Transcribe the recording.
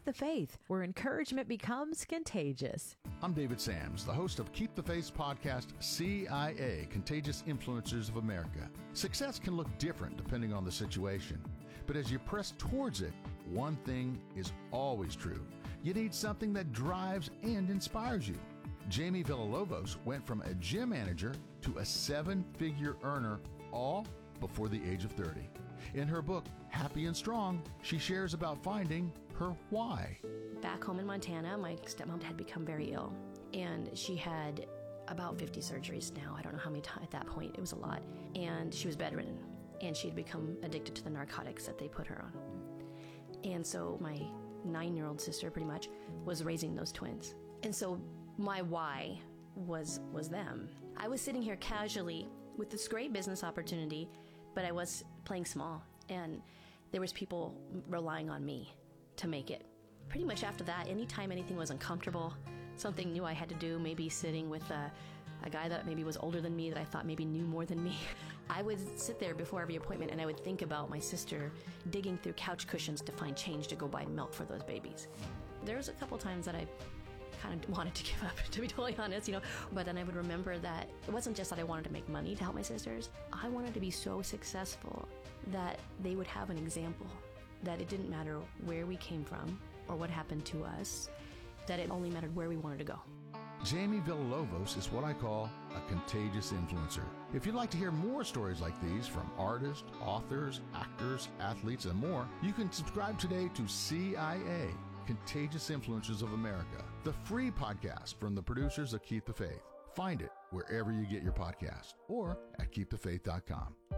the Faith, where encouragement becomes contagious. I'm David Sams, the host of Keep the Faith podcast, CIA, Contagious Influencers of America. Success can look different depending on the situation, but as you press towards it, one thing is always true. You need something that drives and inspires you. Jamie Villalobos went from a gym manager to a 7-figure earner, all before the age of 30. In her book, Happy and Strong, she shares about finding her why. Back home in Montana, my stepmom had become very ill, and she had about 50 surgeries now. I don't know how many times at that point. It was a lot. And she was bedridden, and she had become addicted to the narcotics that they put her on. And so my 9-year-old sister pretty much was raising those twins. And so my why was them. I was sitting here casually with this great business opportunity, but I was playing small, and there was people relying on me to make it. Pretty much after that, anytime anything was uncomfortable, something new I had to do, maybe sitting with a guy that maybe was older than me, that I thought maybe knew more than me, I would sit there before every appointment and I would think about my sister digging through couch cushions to find change to go buy milk for those babies. There was a couple times that I kind of wanted to give up, to be totally honest, but then I would remember that it wasn't just that I wanted to make money to help my sisters. I wanted to be so successful that they would have an example, that it didn't matter where we came from or what happened to us, that it only mattered where we wanted to go. Jamie Villalobos is what I call a contagious influencer. If you'd like to hear more stories like these from artists, authors, actors, athletes, and more, you can subscribe today to CIA, Contagious Influencers of America, the free podcast from the producers of Keep the Faith. Find it wherever you get your podcast or at keepthefaith.com.